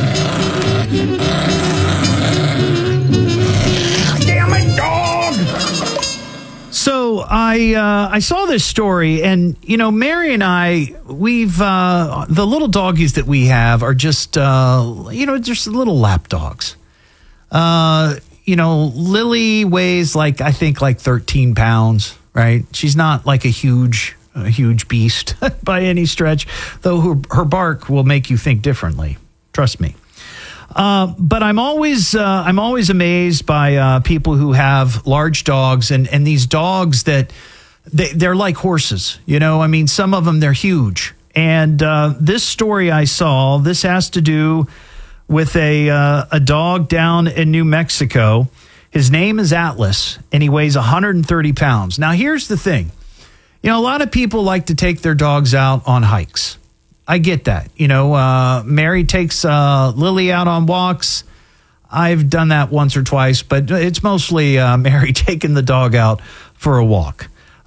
Damn it, dog! So I saw this story, and Mary and I, we've the little doggies that we have are just just little lap dogs. Lily weighs like 13 pounds. right? She's not like a huge beast by any stretch, though her bark will make you think differently. Trust me. But I'm always amazed by people who have large dogs and these dogs that they're like horses. You know, I mean, some of them, they're huge. And this story I saw, this has to do with a dog down in New Mexico. His name is Atlas, and he weighs 130 pounds. Now, here's the thing. You know, a lot of people like to take their dogs out on hikes. I get that. You know, Mary takes Lily out on walks. I've done that once or twice, but it's mostly Mary taking the dog out for a walk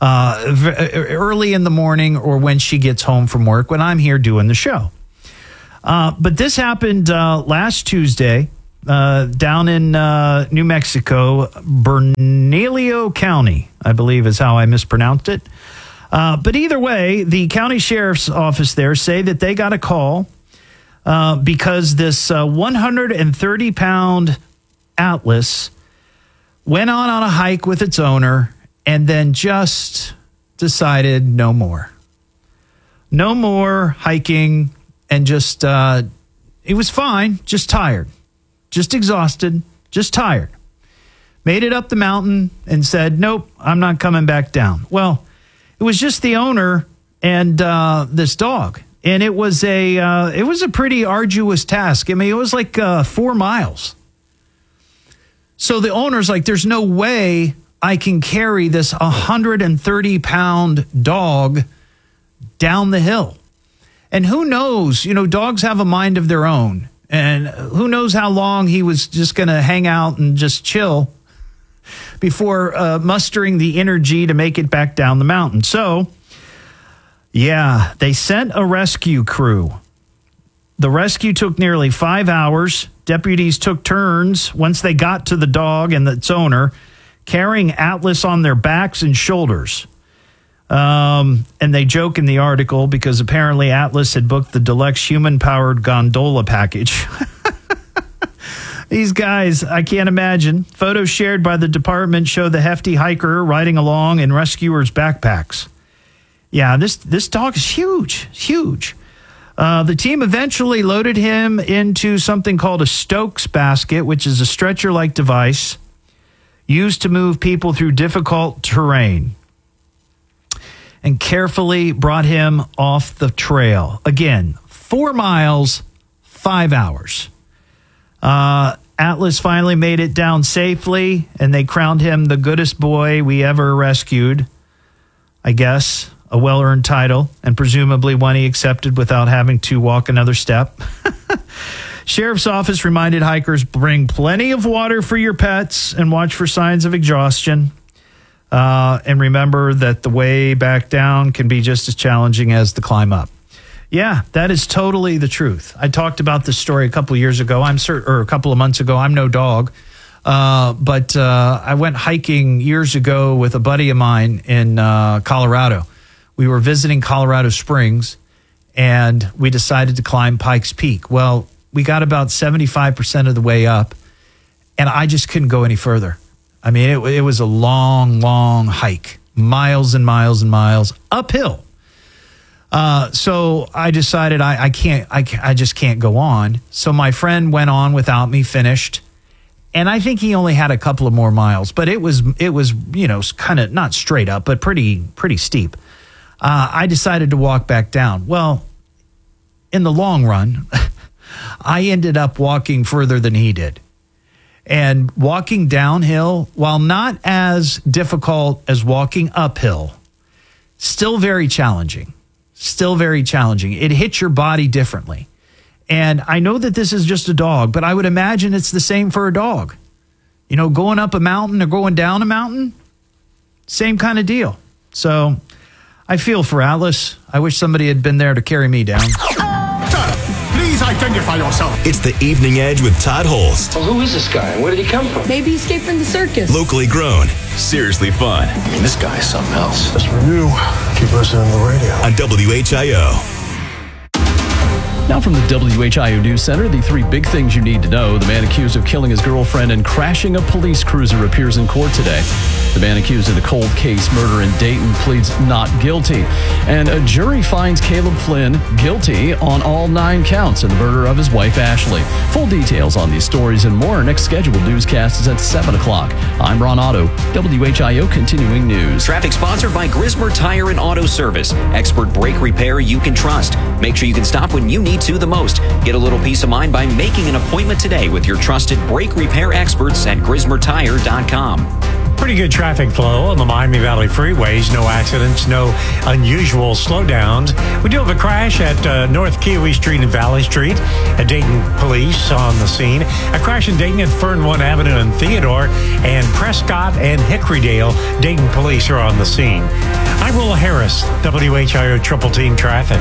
early in the morning or when she gets home from work when I'm here doing the show. But this happened last Tuesday down in New Mexico, Bernalillo County, I believe is how I mispronounced it. But either way, the county sheriff's office there say that they got a call because this 130-pound Atlas went on a hike with its owner and then just decided no more. No more hiking and just, it was fine, just tired, just exhausted, just tired. Made it up the mountain and said, nope, I'm not coming back down. Well, it was just the owner and this dog, and it was a pretty arduous task. I mean, it was like 4 miles. So the owner's like, "There's no way I can carry this 130-pound dog down the hill." And who knows? You know, dogs have a mind of their own, and who knows how long he was just going to hang out and just chill before mustering the energy to make it back down the mountain. So, yeah, they sent a rescue crew. The rescue took nearly 5 hours. Deputies took turns once they got to the dog and its owner, carrying Atlas on their backs and shoulders. And they joke in the article because apparently Atlas had booked the deluxe human-powered gondola package. These guys, I can't imagine. Photos shared by the department show the hefty hiker riding along in rescuers' backpacks. Yeah, this dog is huge. The team eventually loaded him into something called a Stokes basket, which is a stretcher-like device used to move people through difficult terrain, and carefully brought him off the trail. Again, 4 miles, 5 hours. Atlas finally made it down safely, and they crowned him the goodest boy we ever rescued. I guess a well-earned title, and presumably one he accepted without having to walk another step. Sheriff's office reminded hikers, bring plenty of water for your pets and watch for signs of exhaustion. And remember that the way back down can be just as challenging as the climb up. Yeah, that is totally the truth. I talked about this story a couple of years ago. Or a couple of months ago. I'm no dog. But I went hiking years ago with a buddy of mine in Colorado. We were visiting Colorado Springs, and we decided to climb Pikes Peak. Well, we got about 75% of the way up, and I just couldn't go any further. I mean, it was a long, long hike, miles and miles and miles uphill. So I decided I just can't go on. So my friend went on without me, finished. And I think he only had a couple of more miles, but it was, you know, kind of not straight up, but pretty steep. I decided to walk back down. Well, in the long run, I ended up walking further than he did. And walking downhill, while not as difficult as walking uphill, still very challenging. It hits your body differently. And I know that this is just a dog, but I would imagine it's the same for a dog. You know, going up a mountain or going down a mountain, same kind of deal. So I feel for Atlas. I wish somebody had been there to carry me down. Please identify yourself. It's the Evening Edge with Todd Holst. Well, who is this guy? Where did he come from? Maybe he escaped from the circus. Locally grown, seriously fun. I mean, this guy is something else. Just for you, keep listening to the radio. On WHIO. Now from the WHIO News Center, the 3 big things you need to know. The man accused of killing his girlfriend and crashing a police cruiser appears in court today. The man accused of the cold case murder in Dayton pleads not guilty. And a jury finds Caleb Flynn guilty on all 9 counts in the murder of his wife, Ashley. Full details on these stories and more. Next scheduled newscast is at 7 o'clock. I'm Ron Otto, WHIO Continuing News. Traffic sponsored by Grismer Tire and Auto Service. Expert brake repair you can trust. Make sure you can stop when you need to the most. Get a little peace of mind by making an appointment today with your trusted brake repair experts at GrismerTire.com. Pretty good traffic flow on the Miami Valley freeways. No accidents, no unusual slowdowns. We do have a crash at North Kiowee Street and Valley Street. Dayton police on the scene. A crash in Dayton at Fernwood Avenue and Theodore. And Prescott and Hickorydale. Dayton police are on the scene. I'm Will Harris, WHIO Triple Team Traffic.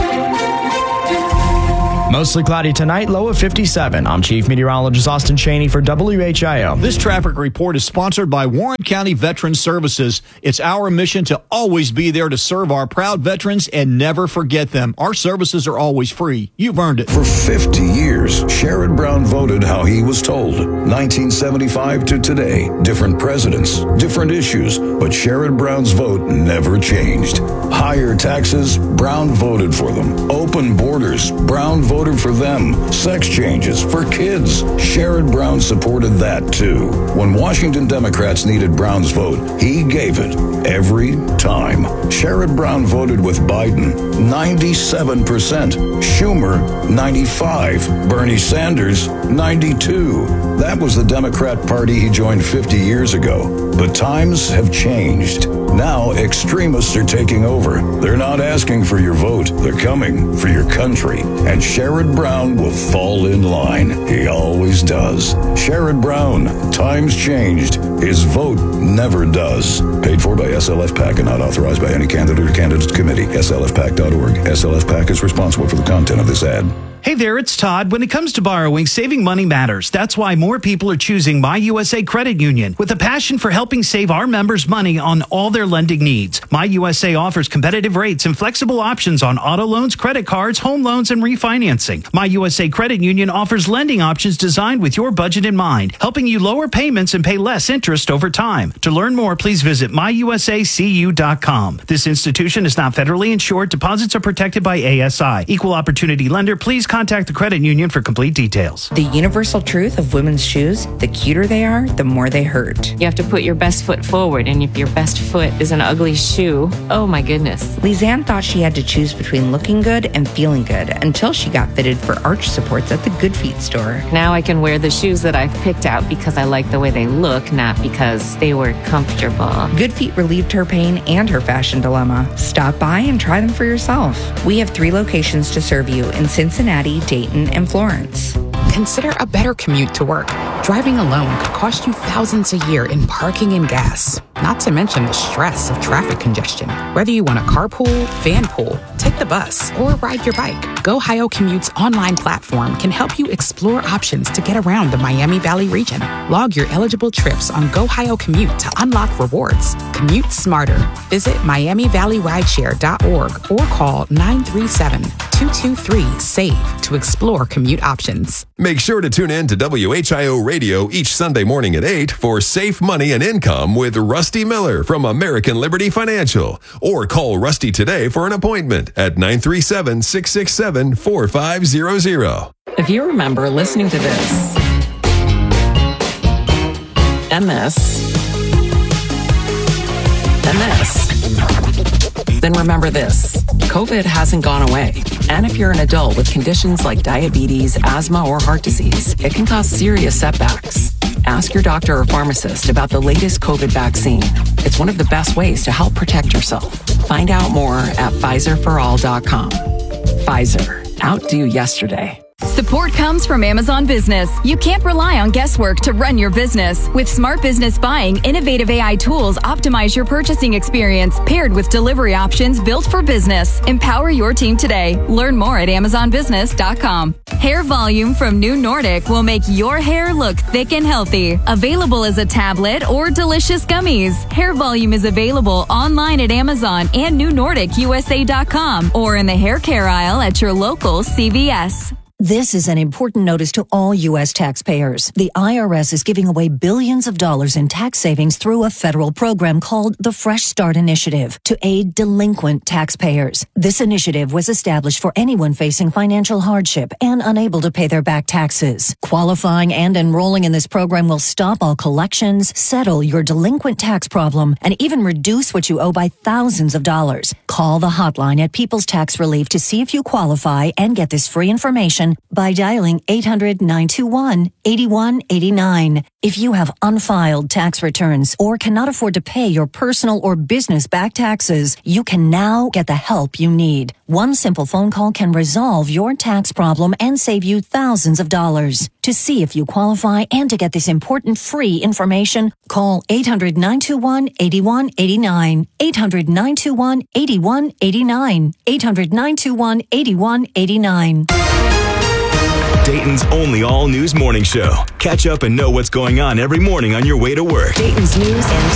Mostly cloudy tonight, low of 57. I'm Chief Meteorologist Austin Cheney for WHIO. This traffic report is sponsored by Warren County Veterans Services. It's our mission to always be there to serve our proud veterans and never forget them. Our services are always free. You've earned it. For 50 years, Sherrod Brown voted how he was told. 1975 to today, different presidents, different issues, but Sherrod Brown's vote never changed. Higher taxes, Brown voted for them. Open borders, Brown voted for them. Sex changes for kids. Sherrod Brown supported that too. When Washington Democrats needed Brown's vote, he gave it every time. Sherrod Brown voted with Biden 97%, Schumer 95%, Bernie Sanders 92%. That was the Democrat Party he joined 50 years ago. But times have changed. Now extremists are taking over. They're not asking for your vote. They're coming for your country. And Sherrod Brown will fall in line. He always does. Sherrod Brown, times changed. His vote never does. Paid for by SLF PAC and not authorized by any candidate or candidates committee. SLFPAC.org. SLF PAC is responsible for the content of this ad. Hey there, it's Todd. When it comes to borrowing, saving money matters. That's why more people are choosing My USA Credit Union with a passion for helping save our members money on all their lending needs. My USA offers competitive rates and flexible options on auto loans, credit cards, home loans, and refinancing. My USA Credit Union offers lending options designed with your budget in mind, helping you lower payments and pay less interest over time. To learn more, please visit myusacu.com. This institution is not federally insured. Deposits are protected by ASI. Equal opportunity lender. Please contact the credit union for complete details. The universal truth of women's shoes, the cuter they are, the more they hurt. You have to put your best foot forward, and if your best foot is an ugly shoe, oh my goodness. Lisanne thought she had to choose between looking good and feeling good until she got fitted for arch supports at the Good Feet store. Now I can wear the shoes that I've picked out because I like the way they look, not because they were comfortable. Good Feet relieved her pain and her fashion dilemma. Stop by and try them for yourself. We have 3 locations to serve you in Cincinnati, Dayton, and Florence. Consider a better commute to work. Driving alone could cost you thousands a year in parking and gas, not to mention the stress of traffic congestion. Whether you want to carpool, vanpool, take the bus, or ride your bike, GoHio Commute's online platform can help you explore options to get around the Miami Valley region. Log your eligible trips on GoHio Commute to unlock rewards. Commute smarter. Visit MiamiValleyRideshare.org or call 937-223-SAVE to explore commute options. Make sure to tune in to WHIO Radio each Sunday morning at 8 for Safe Money and Income with Rusty Miller from American Liberty Financial. Or call Rusty today for an appointment at 937-667-4500. If you remember listening to this, and this, and this, then remember this. COVID hasn't gone away. And if you're an adult with conditions like diabetes, asthma, or heart disease, it can cause serious setbacks. Ask your doctor or pharmacist about the latest COVID vaccine. It's one of the best ways to help protect yourself. Find out more at PfizerForAll.com. Pfizer. Outdo yesterday. Support comes from Amazon Business. You can't rely on guesswork to run your business. With Smart Business Buying, innovative AI tools optimize your purchasing experience, paired with delivery options built for business. Empower your team today. Learn more at AmazonBusiness.com. Hair Volume from New Nordic will make your hair look thick and healthy. Available as a tablet or delicious gummies. Hair Volume is available online at Amazon and NewNordicUSA.com or in the hair care aisle at your local CVS. This is an important notice to all U.S. taxpayers. The IRS is giving away billions of dollars in tax savings through a federal program called the Fresh Start Initiative to aid delinquent taxpayers. This initiative was established for anyone facing financial hardship and unable to pay their back taxes. Qualifying and enrolling in this program will stop all collections, settle your delinquent tax problem, and even reduce what you owe by thousands of dollars. Call the hotline at People's Tax Relief to see if you qualify and get this free information by dialing 800-921-8189. If you have unfiled tax returns or cannot afford to pay your personal or business back taxes, you can now get the help you need. One simple phone call can resolve your tax problem and save you thousands of dollars. To see if you qualify and to get this important free information, call 800-921-8189. 800-921-8189. 800-921-8189. Dayton's only all-news morning show. Catch up and know what's going on every morning on your way to work. Dayton's news and